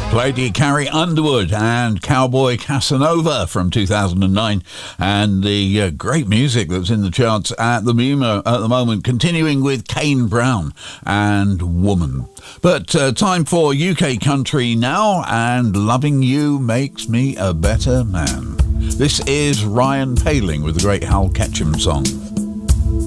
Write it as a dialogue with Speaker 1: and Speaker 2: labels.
Speaker 1: Played you Carrie Underwood and Cowboy Casanova from 2009, and the great music that's in the charts at the moment, continuing with Kane Brown and Woman. But time for UK country now, and Loving You Makes Me a Better Man. This is Ryan Paling with the great Hal Ketchum song.